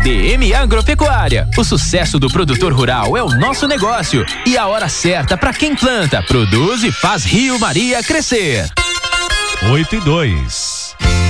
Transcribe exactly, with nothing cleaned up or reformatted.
D M Agropecuária. O sucesso do produtor rural é o nosso negócio e a hora certa para quem planta, produz e faz Rio Maria crescer. Oito e dois.